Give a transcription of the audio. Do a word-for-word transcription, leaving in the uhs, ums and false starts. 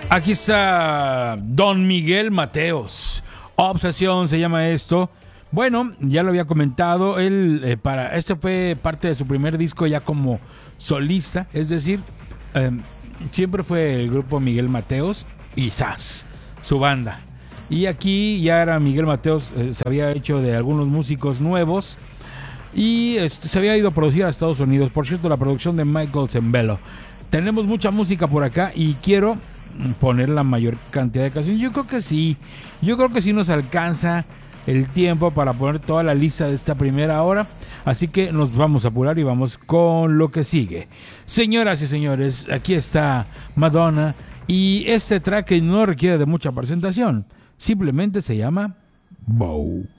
Aquí está Don Miguel Mateos. Obsesión se llama esto. Bueno, ya lo había comentado, él eh, para este fue parte de su primer disco ya como solista, es decir, eh, siempre fue el grupo Miguel Mateos y Sass, su banda. Y aquí ya era Miguel Mateos, eh, se había hecho de algunos músicos nuevos y este, se había ido a producir a Estados Unidos. Por cierto, la producción de Michael Zembello. Tenemos mucha música por acá y quiero poner la mayor cantidad de canciones. Yo creo que sí, yo creo que sí nos alcanza el tiempo para poner toda la lista de esta primera hora, así que nos vamos a apurar y vamos con lo que sigue. Señoras y señores, aquí está Madonna y este track que no requiere de mucha presentación, simplemente se llama Bow.